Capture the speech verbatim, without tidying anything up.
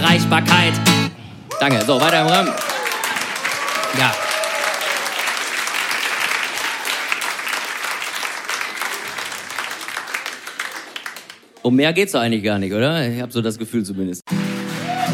Erreichbarkeit. Danke. So, weiter im Rahmen. Ja. Um mehr geht's doch eigentlich gar nicht, oder? Ich habe so das Gefühl zumindest.